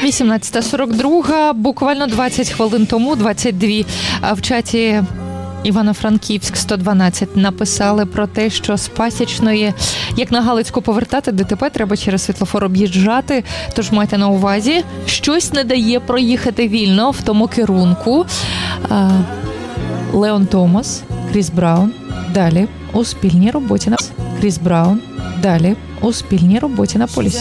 18:42, буквально 20 хвилин тому, 22, в чаті Івано-Франківськ 112 написали про те, що з Пасічної, як на Галицьку повертати ДТП, треба через світлофор об'їжджати, тож майте на увазі, щось не дає проїхати вільно в тому керунку. Леон Томас, Кріс Браун, далі у спільній роботі на полісі.